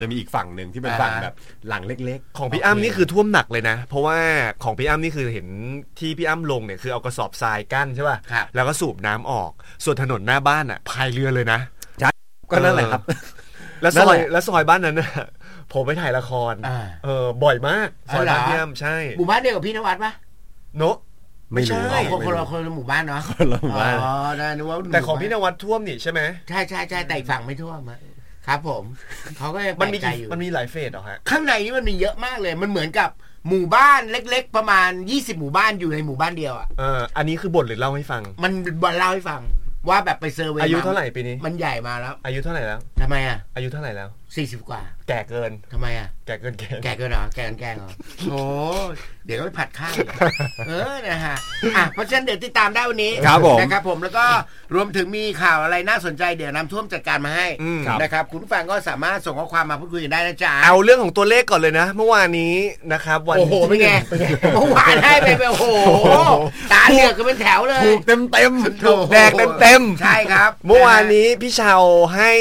จะมีอีกฝั่งหนึ่งที่เป็นฝั่งแบบหลังเล็กๆของพี่อ้ำนี่คือท่วมหนักเลยนะเพราะว่าของพี่อ้ำนี่คือเห็นที่พี่อ้ำลงเนี่ยคือเอากระสอบทรายกั้นใช่ป่ะแล้วก็สูบน้ำออกส่วนถนนหน้าบ้านอ่ะพายเรือเลยนะก็นั่นแหละครับแล้วซอยบ้านนั้นน่ะผมไปถ่ายละครบ่อยมากซอยบ้านพี่อ้ำใช่หมู่บ้านเดียวกับพี่นวัดปะโนไม่ใช่คนละหมู่บ้านเนาะคนละหมู่บ้านอ๋อได้นึกว่าแต่ของพี่นวัดท่วมนี่ใช่ไหมใช่แต่อีกฝั่งไม่ท่วมครับผมเขาก็ยังมันมีหลายเฟสเหรอฮะข้างในนี่มันมีเยอะมากเลยมันเหมือนกับหมู่บ้านเล็กๆประมาณ20หมู่บ้านอยู่ในหมู่บ้านเดียวอ่ะอันนี้คือบ่นหรือเล่าให้ฟังมันบ่นเล่าให้ฟังว่าแบบไปเซอร์เวย์อายุเท่าไหร่ปีนี้มันใหญ่มาแล้วอายุเท่าไหร่แล้วทำไมอ่ะอายุเท่าไหร่แล้ว 40กว่าแก่เกินทำไมอ่ะแก่เกินเหรอแก่เหรอโอ้เดี๋ยวก็ไปผัดข้าวนะฮะเพราะฉะนั้นเดี๋ยวติดตามได้วันนี้นะครับผมแล้วก็รวมถึงมีข่าวอะไรน่าสนใจเดี๋ยวน้ำท่วมจัดการมาให้นะครับคุณผู้ฟังก็สามารถส่งข้อความมาพูดคุยกันได้นะจ๊ะเอาเรื่องของตัวเลขก่อนเลยนะเมื่อวานนี้นะครับวันโอ้โหเป็นไงเมื่อวานให้ไปโอ้โหตาเหลือกกันเป็นแถวเลยถูกเต็มแดกเต็มใช่ครับเมื่อวานนี้พี่ชาวให้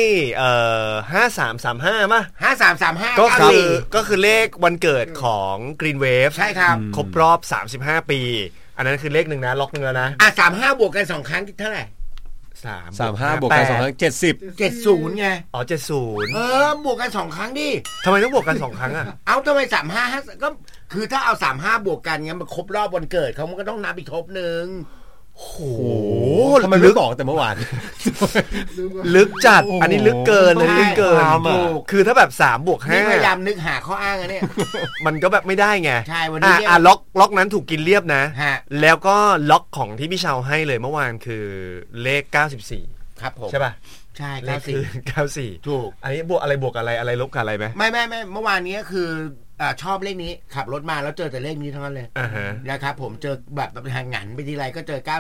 5335ป่ะ 5335 ก็คือเลขวันเกิดของ Green Wave ใช่ครับครบรอบ35ปีอันนั้นคือเลขนึงนะล็อกนึงแล้วนะ 35บวกกัน2ครั้งเท่าไหร่ 35บวกกัน2ครั้ง 70ไงอ๋อ70 บวกกัน2ครั้งดิทำไมต้องบวกกัน2ครั้งอ่ะเอาทำไม35ก็คือถ้าเอา35บวกกันงั้นมันครบรอบวันเกิดเขามันก็ต้องนับอีกทบนึงโอ้โหทำไมไม่บอกแต่เมื่อวานลึกจัดอันนี้ลึกเกินเลยลึกเกินคือถ้าแบบ3บวก5 นี่พยายามนึกหาข้ออ้างอันนี้มันก็แบบไม่ได้ไงใช่วันนี้ล็อกนั้นถูกกินเรียบนะแล้วก็ล็อกของที่พี่เชาให้เลยเมื่อวานคือเลข94 ครับผมใช่ป่ะใช่ 94ถูกอันนี้บวกอะไรอะไรลบกับอะไรไหมไม่เมื่อวานนี้คือชอบเลขนี้ขับรถมาแล้วเจอแต่เลขนี้ทั้งนั้นเลยนะครับผมเจอแบบทางหันไปทีไรก็เจอ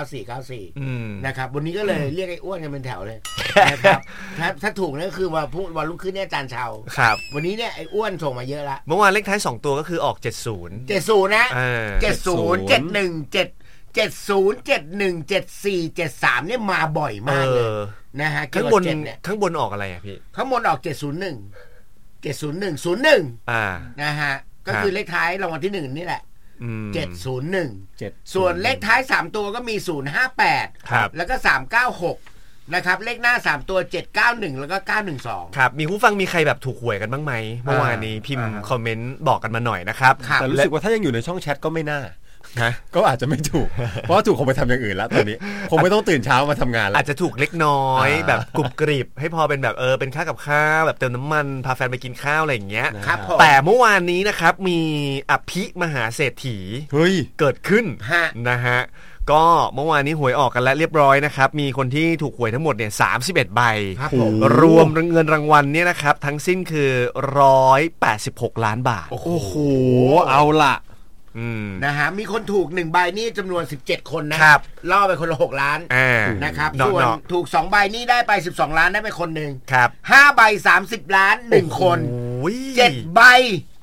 94นะครับวันนี้ก็เลยเรียกไอ้อ้วนกันเป็นแถวเลยนะครับถ้าถูกนั่นก็คือวันรุ่งขึ้นเนี่ยอาจารย์เชาครับวันนี้เนี่ยไอ้อ้วนส่งมาเยอะละเมื่อวานเลขท้าย2ตัวก็คือออก70 นะ70 71 70 71 74 73เนี่ยมาบ่อยมากเลยนะฮะข้างบนออกอะไรอ่ะพี่ข้างบนออก701นะฮะก็คือเลขท้ายรางวัลที่1นี่แหละ701ส่วนเลขท้าย3ตัวก็มี058แล้วก็396นะครับเลขหน้า3ตัว791แล้วก็912 ครับมีผู้ฟังมีใครแบบถูกหวยกันบ้างไหมเมื่อวานนี้พิมพ์คอมเมนต์บอกกันมาหน่อยนะครับแต่รู้สึกว่าถ้ายังอยู่ในช่องแชทก็ไม่น่าก็อาจจะไม่ถูกเพราะถูกคงไปทำอย่างอื่นแล้วตอนนี้คงไม่ต้องตื่นเช้ามาทำงานแล้วอาจจะถูกเล็กน้อยแบบกรุบกริบให้พอเป็นแบบเป็นค่ากับข้าวแบบเติมน้ำมันพาแฟนไปกินข้าวอะไรอย่างเงี้ยแต่เมื่อวานนี้นะครับมีอภิมหาเศรษฐีเกิดขึ้นนะฮะก็เมื่อวานนี้หวยออกกันแล้วเรียบร้อยนะครับมีคนที่ถูกหวยทั้งหมดเนี่ย31ใบรวมเงินรางวัลเนี่ยนะครับทั้งสิ้นคือ186ล้านบาทโอ้โหเอาล่ะนะฮะมีคนถูก1ใบนี่จำนวน17คนนะครับล่อไปคนละ6ล้านนะครับส่วนถูก2ใบนี่ได้ไป12ล้านได้ไปคนนึงครับ 5ใบ30ล้าน1คน7ใบ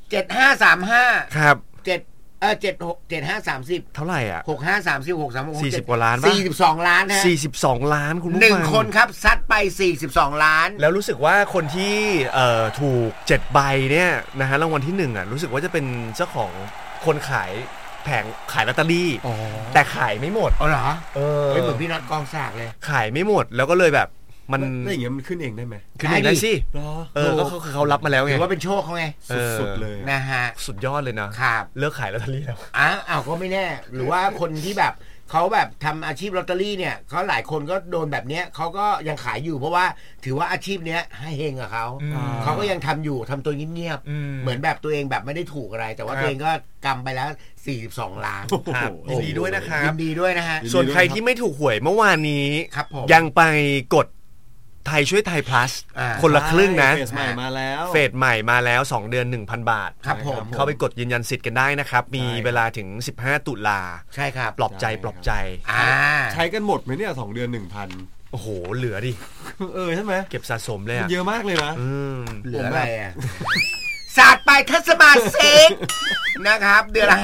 7535 ครับ 76 7530 เท่าไหร่อ่ะ 65 30 63 40กว่าล้านป่ะ 42ล้านฮะ 42ล้านคุณผู้ฟัง 1คนครับซัดไป42ล้านแล้วรู้สึกว่าคนที่ถูก7ใบเนี่ยนะฮะรางวัลที่1อ่ะรู้สึกว่าจะเป็นเจ้าของคนขายแผงขายลอตเตอรี่แต่ขายไม่หมดเหรอไม่เหมือนพี่น็อตกองสากเลยขายไม่หมดแล้วก็เลยแบบมันอย่างเงี้ยมันขึ้นเองได้ไหมขึ้นเองได้สิก็เขารับมาแล้วไงถือว่าเป็นโชคเขาไงสุดเลยนะฮะสุดยอดเลยนะครับเลิกขายลอตเตอรี่แล้วก็ไม่แน่หรือว่าคนที่แบบเขาแบบทำอาชีพลอตเตอรี่เนี่ยเขาหลายคนก็โดนแบบเนี้ยเขาก็ยังขายอยู่เพราะว่าถือว่าอาชีพเนี้ยให้เฮงกับเขาก็ยังทำอยู่ทำตัวเงียบๆเหมือนแบบตัวเองแบบไม่ได้ถูกอะไรแต่ว่าตัวเองก็กำไปแล้ว42ล้านยินดีด้วยนะครับยินดีด้วยนะฮะส่วนใครที่ไม่ถูกหวยเมื่อวานนี้ยังไปกดไทยช่วยไทย plus คนละครึ่งนะเฟสใหม่มาแล้ว2เดือน 1,000 บาทครับผมเข้าไปกดยืนยันสิทธิ์กันได้นะครับมีเวลาถึง15ตุลาใช่ครับปลอบใจใช้กันหมดไหมเนี่ย2เดือน 1,000 โอ้โหเหลือดิใช่ไหมเก็บสะสมเลยเยอะมากเลยนะเหลืออะไรอ่ะสาดไปทัศมาซิกนะครับเดือนละ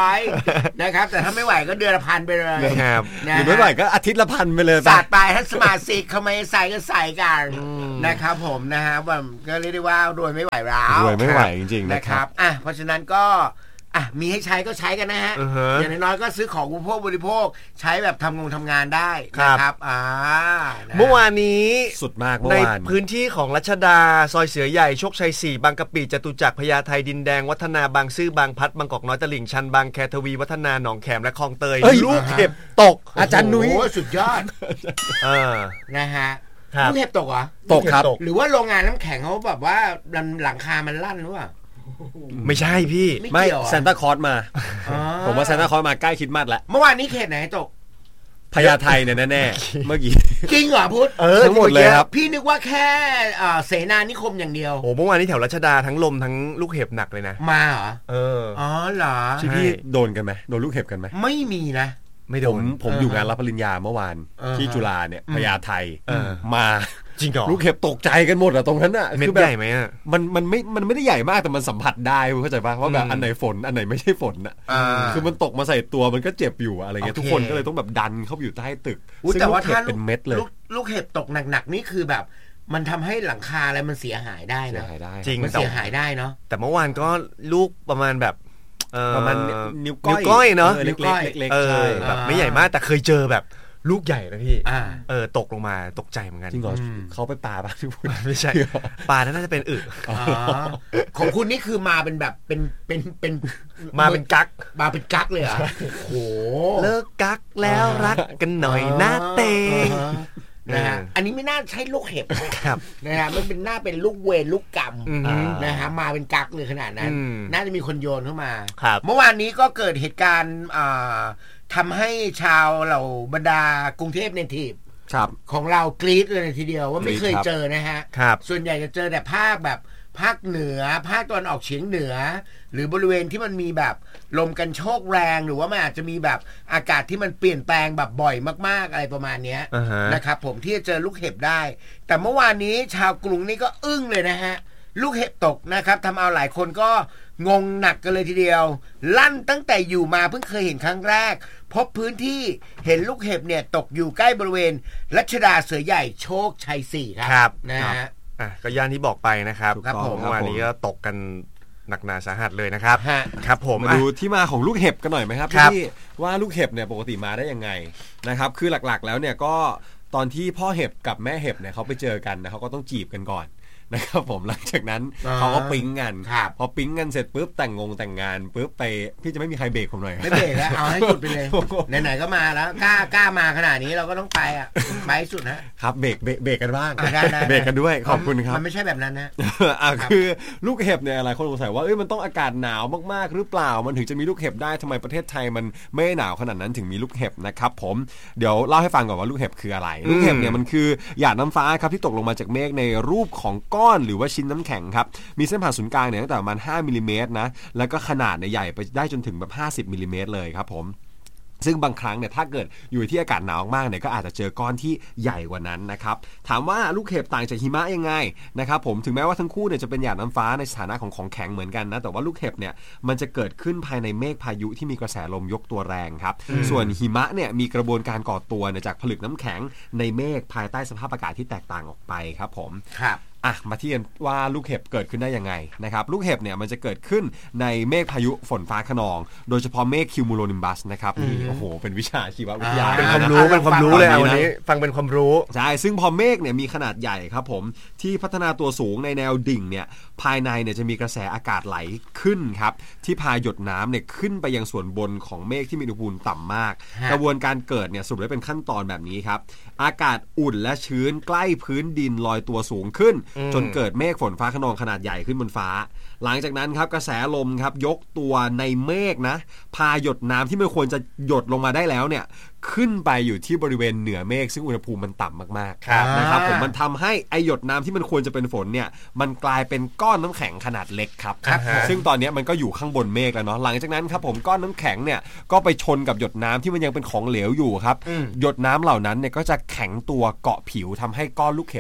500นะครับแต่ถ้าไม่ไหวก็เดือนละ1,000ไปเลยนะครับหรือไม่ไหวก็อาทิตย์ละ1,000ไปเลยสาดไปทัศมาซิกเขาไม่ใส่ก็ใส่กันนะครับผมนะฮะแบบก็เรียกได้ว่ารวยไม่ไหวแล้วรวยไม่ไหวจริงๆนะครับเพราะฉะนั้นก็มีให้ใช้ก็ใช้กันนะฮะอย่างน้อยๆก็ซื้อของอุปโภคบริโภคใช้แบบทำงานได้นะครับเมื่อวานนี้สุดมากในพื้นที่ของรัชดาซอยเสือใหญ่โชคชัย4บางกะปิจตุจักรพญาไทดินแดงวัฒนาบางซื่อบางพัดบางกอกน้อยตลิ่งชันบางแคทวีวัฒนาหนองแขมและคลองเตยลูกเห็บตกอาจารย์นุ้ยโอ้สุดยอดนะฮะลูกเห็บตกเหรอตกครับหรือว่าโรงงานน้ำแข็งเขาแบบว่าหลังคามันลั่นหรือเปล่าไม่ใช่พี่ไม่ซานต้าคลอสมาผมว่าซานต้าคลอสมาใกล้คริสต์มาสแล้วเมื่อวานนี้เขตไหนตกพญาไทเนี่ยแน่ๆเมื่อกี้จริงเหรอพุทธทั้งหมดเลยครับพี่นึกว่าแค่เสนานิคมอย่างเดียวโอ้เมื่อวานนี้แถวรัชดาทั้งลมทั้งลูกเห็บหนักเลยนะมาเหรออ๋อเหรอพี่โดนกันไหมโดนลูกเห็บกันไหมไม่มีนะไม่โดนผมอยู่งานรับปริญญาเมื่อวานที่จุฬาเนี่ยพญาไทมาจริงเหรอลูกเห็บตกใจกันหมดอะตรงนั้นอะเม็ดใหญ่ไหมอะมันไม่ได้ใหญ่มากแต่มันสัมผัสได้เข้าใจป่ะว่าแบบอันไหนฝนอันไหนไม่ใช่ฝนอะคือมันตกมาใส่ตัวมันก็เจ็บอยู่อะไรเงี้ยทุกคนก็เลยต้องแบบดันเข้าไปอยู่ใต้ตึกซึ่งลูกเห็บเป็นเม็ดเลยลูกเห็บตกหนักๆนี่คือแบบมันทำให้หลังคาอะไรมันเสียหายได้นะจริงมันเสียหายได้เนาะแต่เมื่อวานก็ลูกประมาณแบบประมาณนิ้วก้อยเนาะเล็กๆใช่แบบไม่ใหญ่มากแต่เคยเจอแบบลูกใหญ่นะพี่ตกลงมาตกใจเหมือนกันจริงเหรอเขาไปป่าป่ะที่พูดไม่ใช่ป่าน่าจะเป็นของคุณนี่คือมาเป็นแบบเป็นมาเป็นกั๊กมาเป็นกั๊กเลยอ่ะโหเลิกกั๊กแล้วรักกันหน่อยหน้าเตนะฮะอันนี้ไม่น่าใช่ลูกเห็บนะฮะมันเป็นหน้าเป็นลูกเวรลูกกรรมนะฮะมาเป็นกั๊กเลยขนาดนั้นน่าจะมีคนโยนเข้ามาเมื่อวานนี้ก็เกิดเหตุการณ์ทำให้ชาวเหล่าบรรดากรุงเทพเนทีฟของเรากรี๊ดเลยทีเดียวว่าไม่เคยเจอนะฮะส่วนใหญ่จะเจอแต่ภาคแบบภาคเหนือภาคตะวันออกเฉียงเหนือหรือบริเวณที่มันมีแบบลมกันโชกแรงหรือว่ามันอาจจะมีแบบอากาศที่มันเปลี่ยนแปลงแบบบ่อยมากๆอะไรประมาณนี้นะครับผมที่จะเจอลูกเห็บได้แต่เมื่อวานนี้ชาวกรุงนี่ก็อึ้งเลยนะฮะลูกเห็บตกนะครับทำเอาหลายคนก็งงหนักกันเลยทีเดียวลั่นตั้งแต่อยู่มาเพิ่งเคยเห็นครั้งแรกพบพื้นที่เห็นลูกเห็บเนี่ยตกอยู่ใกล้บริเวณรัชดาเสือใหญ่โชคชัย4ครับนะฮะก็ย่านที่บอกไปนะครับวันนี้ก็ตกกันหนักหนาสาหัสเลยนะครับครับผมมาดูที่มาของลูกเห็บกันหน่อยไหมครับที่ว่าลูกเห็บเนี่ยปกติมาได้ยังไงนะครับคือหลักๆแล้วเนี่ยก็ตอนที่พ่อเห็บกับแม่เห็บเนี่ยเขาไปเจอกันนะเขาก็ต้องจีบกันก่อนนะครับผมหลังจากนั้นเขาก็ปิ๊งกันพอปิ๊งกันเสร็จปุ๊บแต่งงานปุ๊บไปพี่จะไม่มีใครเบรกผมหน่อยไม่เบรกแล้วเอาให้สุดไปเลยไหนๆก็มาแล้วกล้ามาขนาดนี้เราก็ต้องไปอ่ะไปสุดนะครับเบรกกันบ้างเบรกกันด้วยขอบคุณครับมันไม่ใช่แบบนั้นนะคือลูกเห็บเนี่ยหลายคนสงสัยว่ามันต้องอากาศหนาวมากๆหรือเปล่ามันถึงจะมีลูกเห็บได้ทำไมประเทศไทยมันไม่หนาวขนาดนั้นถึงมีลูกเห็บนะครับผมเดี๋ยวเล่าให้ฟังก่อนว่าลูกเห็บคืออะไรลูกเห็บเนี่ยมันคือหยาดน้ำฟ้าครับที่ตกลงมาจากเมฆในรูปของก้อนหรือว่าชิ้นน้ำแข็งครับมีเส้นผ่าศูนย์กลางเนี่ยตั้งแต่ประมาณ5มิลลิเมตรนะแล้วก็ขนาดใหญ่ไปได้จนถึงแบบ50มิลลิเมตรเลยครับผมซึ่งบางครั้งเนี่ยถ้าเกิดอยู่ที่อากาศหนาวมากเนี่ยก็อาจจะเจอก้อนที่ใหญ่กว่านั้นนะครับถามว่าลูกเห็บต่างจากหิมะยังไงนะครับผมถึงแม้ว่าทั้งคู่เนี่ยจะเป็นหยาดน้ำฟ้าในสถานะของแข็งเหมือนกันนะแต่ว่าลูกเห็บเนี่ยมันจะเกิดขึ้นภายในเมฆพายุที่มีกระแสลมยกตัวแรงครับส่วนหิมะเนี่ยมีกระบวนการก่อตัวจากผลึกน้ำแข็งในเมฆภายใต้สภาพอากาศที่แตกต่างออกไปครับผมมาที่กันว่าลูกเห็บเกิดขึ้นได้ยังไงนะครับลูกเห็บเนี่ยมันจะเกิดขึ้นในเมฆพายุฝนฟ้าคะนองโดยเฉพาะเมฆคิวมูโลนิมบัสนะครับนี่โอ้โหเป็นวิชาชีววิทยาเป็นความรู้เลยวันนี้ฟังเป็นความรู้ใช่ซึ่งพอเมฆเนี่ยมีขนาดใหญ่ครับผมที่พัฒนาตัวสูงในแนวดิ่งเนี่ยภายในเนี่ยจะมีกระแสอากาศไหลขึ้นครับที่พาหยดน้ำเนี่ยขึ้นไปยังส่วนบนของเมฆที่มีอุณหภูมิต่ำมากกระบวนการเกิดเนี่ยสรุปไว้เป็นขั้นตอนแบบนี้ครับอากาศอุ่นและชื้นใกล้พื้นดินลอยตัวสูงขึ้นจนเกิดเมฆฝนฟ้าคะนองขนาดใหญ่ขึ้นบนฟ้าหลังจากนั้นครับกระแสลมครับยกตัวในเมฆนะพาหยดน้ำที่มันควรจะหยดลงมาได้แล้วเนี่ยขึ้นไปอยู่ที่บริเวณเหนือเมฆซึ่งอุณหภูมิมันต่ำมากๆนะครับผมมันทำให้ไอหยดน้ำที่มันควรจะเป็นฝนเนี่ยมันกลายเป็นก้อนน้ำแข็งขนาดเล็กครับซึ่งตอนนี้มันก็อยู่ข้างบนเมฆแล้วเนาะหลังจากนั้นครับผมก้อนน้ำแข็งเนี่ยก็ไปชนกับหยดน้ำที่มันยังเป็นของเหลวอยู่ครับหยดน้ำเหล่านั้นเนี่ยก็จะแข็งตัวเกาะผิวทำให้ก้อนลูกเห็บ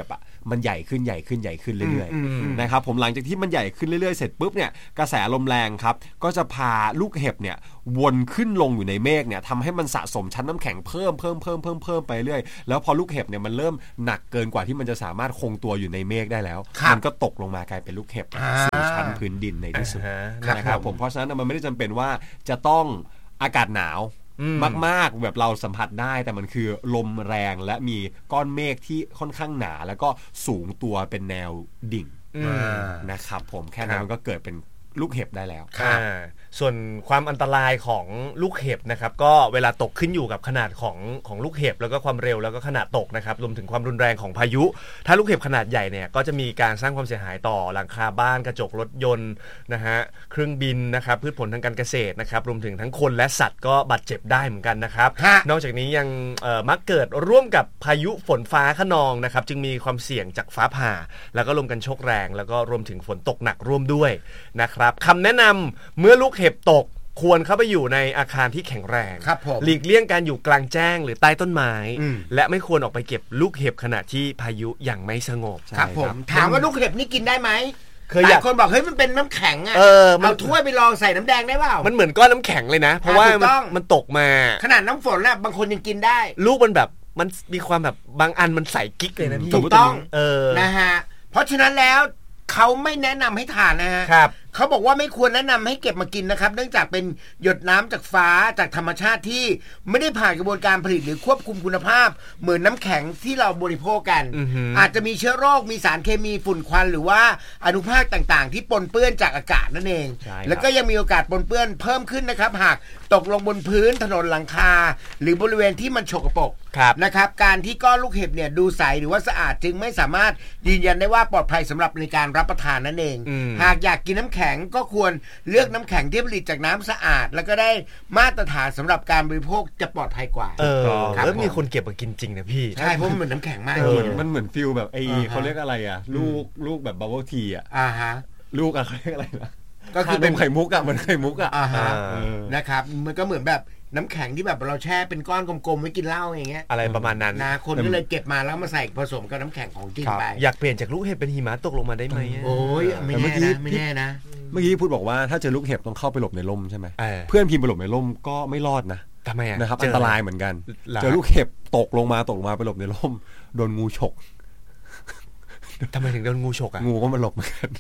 มันใหญ่ขึ้นเรื่อยๆนะครับผมหลังจากที่มันใหญ่ขึ้นเรื่อยๆเสร็จปุ๊บเนี่ยกระแสลมแรงครับก็จะพาลูกเห็บเนี่ยวนขึ้นลงอยู่ในเมฆเนี่ยทำให้มันสะสมชั้นน้ำแข็งเพิ่มไปเรื่อยแล้วพอลูกเห็บเนี่ยมันเริ่มหนักเกินกว่าที่มันจะสามารถคงตัวอยู่ในเมฆได้แล้วมันก็ตกลงมากลายเป็นลูกเห็บสู่ชั้นพื้นดินในที่สุดนะครับผมเพราะฉะนั้นมันไม่ได้จำเป็นว่าจะต้องอากาศหนาวมากๆแบบเราสัมผัสได้แต่มันคือลมแรงและมีก้อนเมฆที่ค่อนข้างหนาแล้วก็สูงตัวเป็นแนวดิ่งนะครับผมแค่นั้นมันก็เกิดเป็นลูกเห็บได้แล้วส่วนความอันตรายของลูกเห็บนะครับก็เวลาตกขึ้นอยู่กับขนาดของลูกเห็บแล้วก็ความเร็วแล้วก็ขนาดตกนะครับรวมถึงความรุนแรงของพายุถ้าลูกเห็บขนาดใหญ่เนี่ยก็จะมีการสร้างความเสียหายต่อหลังคาบ้านกระจกรถยนต์นะฮะเครื่องบินนะครับพืชผลทางการเกษตรนะครับรวมถึงทั้งคนและสัตว์ก็บาดเจ็บได้เหมือนกันนะครับนอกจากนี้ยังมักเกิดร่วมกับพายุฝนฟ้าคะนองนะครับจึงมีความเสี่ยงจากฟ้าผ่าแล้วก็ลมกันโชกแรงแล้วก็รวมถึงฝนตกหนักร่วมด้วยนะครับคำแนะนำเมื่อลูกเห็บตกควรเข้าไปอยู่ในอาคารที่แข็งแรงหลีกเลี่ยงการอยู่กลางแจ้งหรือใต้ต้นไม้และไม่ควรออกไปเก็บลูกเห็บขณะที่พายุยังไม่สงบครับผมถามว่าลูกเห็บนี่กินได้ไหมหลายคนบอกเฮ้ยมันเป็นน้ำแข็งอ่ะเอาถ้วยไปลองใส่น้ำแดงได้เปล่ามันเหมือนก้อนน้ำแข็งเลยนะเพราะว่ามันตกมาขนาดน้ำฝนน่ะบางคนยังกินได้ลูกมันแบบมันมีความแบบบางอันมันใส่กิ๊กเลยนะพี่ถูกต้องนะฮะเพราะฉะนั้นแล้วเขาไม่แนะนำให้ทานนะฮะเขาบอกว่าไม่ควรแนะนำให้เก็บมากินนะครับเนื่องจากเป็นหยดน้ำจากฟ้าจากธรรมชาติที่ไม่ได้ผ่านกระบวนการผลิตหรือควบคุมคุณภาพเหมือนน้ำแข็งที่เราบริโภคกันอาจจะมีเชื้อโรคมีสารเคมีฝุ่นควันหรือว่าอนุภาคต่างๆที่ปนเปื้อนจากอากาศนั่นเองแล้วก็ยังมีโอกาสปนเปื้อนเพิ่มขึ้นนะครับหากตกลงบนพื้นถนนหลังคาหรือบริเวณที่มันฉกปรกนะครับการที่ก้อนลูกเห็บเนี่ยดูใสหรือว่าสะอาดจึงไม่สามารถยืนยันได้ว่าปลอดภัยสำหรับในการรับประทานนั่นเองหากอยากกินน้ำแข็งก็ควรเลือกน้ำแข็งที่ผลิตจากน้ำสะอาดแล้วก็ได้มาตรฐานสำหรับการบริโภคจะปลอดภัยกว่าแล้วมีคนเก็บมากินจริงนะพี่ใช่เพราะมันเหมือนน้ำแข็งมากมันเหมือนฟิลแบบไอ้เขาเรียกอะไรอ่ะลูกแบบบับเบิ้ลทีอ่ะลูกอะไรเขาเรียกอะไรนะก็คือเป็นไข่มุกอ่ะเหมือนไข่มุกอ่ะนะครับมันก็เหมือนแบบน้ำแข็งที่แบบเราแช่เป็นก้อนกลมๆไว้กินเหล้าอย่างเงี้ยอะไรประมาณนั้นนะคนก็เลยเก็บมาแล้วมาใส่ผสมกับน้ำแข็งของจริงไปอยากเปลี่ยนจากลูกเห็บเป็นหิมะตกลงมาได้ไหมโอ้ยไม่แน่นะเมื่อกี้พูดบอกว่าถ้าเจอลูกเห็บต้องเข้าไปหลบในร่มใช่ไหมเพื่อนพิมพ์ไปหลบในร่มก็ไม่รอดนะทำไมนะครับอันตรายเหมือนกันเจอลูกเห็บตกลงมาไปหลบในร่มโดนงูฉกทำไมถึงโดนงูฉกอ่ะงูก็มาหลบเหมือนกัน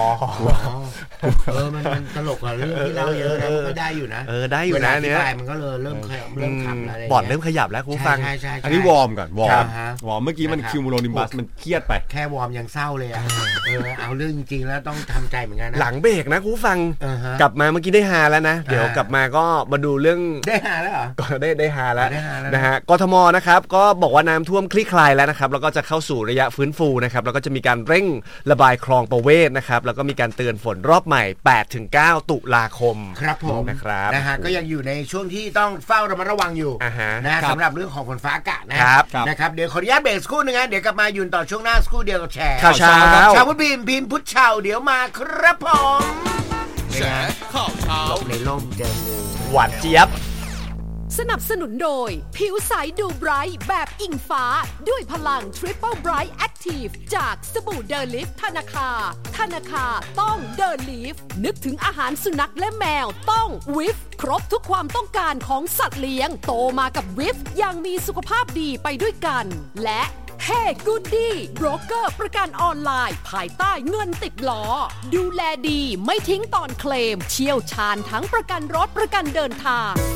มันตลกกว่าเรื่องที่เราเยอะนะมันก็ได้อยู่นะได้อยู่นะเนี่ยมันก็เลยเริ่มขำอะไรบอดเริ่มขยับแล้วคุณฟังอันนี้วอร์มก่อนวอร์มเมื่อกี้มันคิวมูโรนิมบัสมันเครียดไปแค่วอร์มยังเศร้าเลยเอาเรื่องจริงๆแล้วต้องทำใจเหมือนกันนะหลังเบรกนะคุณฟังกลับมาเมื่อกี้ได้ฮาแล้วนะเดี๋ยวกลับมาก็มาดูเรื่องได้ฮาแล้วเหรอก็ได้ฮาแล้วนะฮะกทมนะครับก็บอกว่าน้ำท่วมคลี่คลายแล้วนะครับแล้วก็จะเข้าสู่ระยะฟื้นฟูนะครับแล้วก็จะมีการเร่งระบายคลองประเวศนะครับแล้วก็มีการเตือนฝนรอบใหม่ 8-9 ตุลาคมครับผมนะครับนะฮะก็ยังอยู่ในช่วงที่ต้องเฝ้าระมัดระวังอยู่นะสำหรับเรื่องของฝนฟ้าอากาศนะครับเดี๋ยวขออนุญาตเบรกสักครู่นึงนะเดี๋ยวกลับมายืนต่อช่วงหน้าสักครู่เดียวกับแชร์ข่าวเช้าชาวพุทธพิมพ์พุทธเช้าเดี๋ยวมาครับผมแชร์ข่าวเช้าในร่มเจองูหวานเจี๊ยบสนับสนุนโดยผิวใสดูไบรท์แบบอิงฟ้าด้วยพลัง Triple Bright Active จากสบู่เดอลิฟธนาคาต้องเดอลิฟนึกถึงอาหารสุนัขและแมวต้องวิฟครบทุกความต้องการของสัตว์เลี้ยงโตมากับวิฟอย่างมีสุขภาพดีไปด้วยกันและHey Goody โบรกเกอร์ประกันออนไลน์ภายใต้เงินติดล้อดูแลดีไม่ทิ้งตอนเคลมเชี่ยวชาญทั้งประกันรถประกันเดินทาง